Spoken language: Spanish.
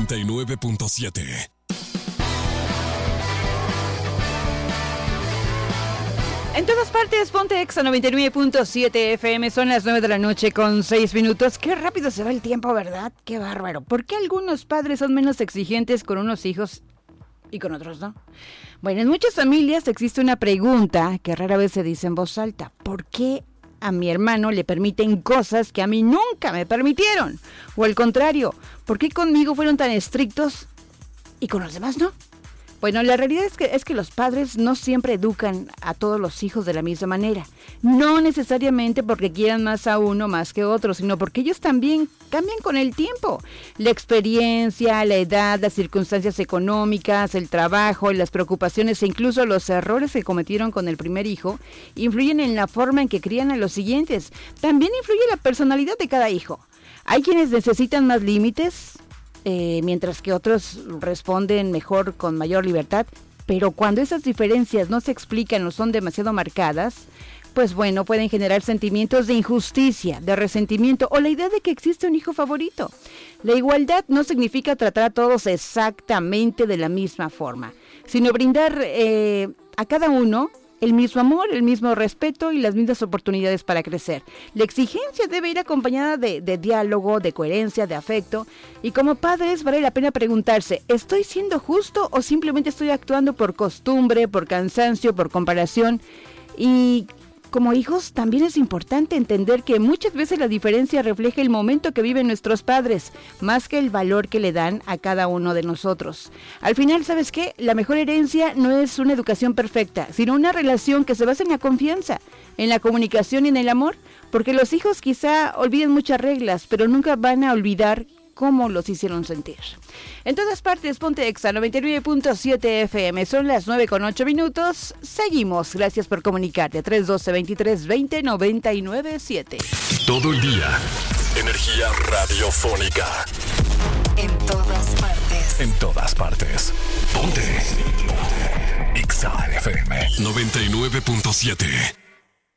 99.7. En todas partes, ponte Exa 99.7 FM, son las 9 de la noche con 6 minutos. Qué rápido se va el tiempo, ¿verdad? Qué bárbaro. ¿Por qué algunos padres son menos exigentes con unos hijos y con otros no? Bueno, en muchas familias existe una pregunta que rara vez se dice en voz alta. ¿Por qué a mi hermano le permiten cosas que a mí nunca me permitieron? O al contrario, ¿por qué conmigo fueron tan estrictos y con los demás no? Bueno, la realidad es que los padres no siempre educan a todos los hijos de la misma manera. No necesariamente porque quieran más a uno más que otro, sino porque ellos también cambian con el tiempo. La experiencia, la edad, las circunstancias económicas, el trabajo, las preocupaciones e incluso los errores que cometieron con el primer hijo influyen en la forma en que crían a los siguientes. También influye la personalidad de cada hijo. Hay quienes necesitan más límites, mientras que otros responden mejor con mayor libertad, pero cuando esas diferencias no se explican o son demasiado marcadas, pues bueno, pueden generar sentimientos de injusticia, de resentimiento o la idea de que existe un hijo favorito. La igualdad no significa tratar a todos exactamente de la misma forma, sino brindar a cada uno el mismo amor, el mismo respeto y las mismas oportunidades para crecer. La exigencia debe ir acompañada de diálogo, de coherencia, de afecto. Y como padres vale la pena preguntarse, ¿estoy siendo justo o simplemente estoy actuando por costumbre, por cansancio, por comparación? Y como hijos también es importante entender que muchas veces la diferencia refleja el momento que viven nuestros padres, más que el valor que le dan a cada uno de nosotros. Al final, ¿sabes qué? La mejor herencia no es una educación perfecta, sino una relación que se basa en la confianza, en la comunicación y en el amor, porque los hijos quizá olviden muchas reglas, pero nunca van a olvidar cómo los hicieron sentir. En todas partes, ponte Exa 99.7 FM. Son las 9:08 minutos. Seguimos. Gracias por comunicarte. 312-2320-997. Todo el día. Energía radiofónica. En todas partes. En todas partes. Ponte. Exa FM 99.7.